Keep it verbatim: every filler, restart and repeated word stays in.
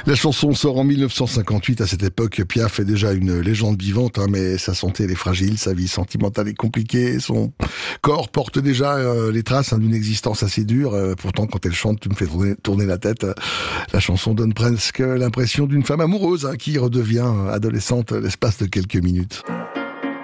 La chanson sort en mille neuf cent cinquante-huit. À cette époque, Piaf est déjà une légende vivante, hein, mais sa santé elle est fragile, sa vie sentimentale est compliquée, son corps porte déjà euh, les traces hein, d'une existence assez dure. Euh, pourtant, quand elle chante, tu me fais tourner, tourner la tête. Euh, la chanson donne presque l'impression d'une femme amoureuse hein, qui redevient adolescente l'espace de quelques minutes.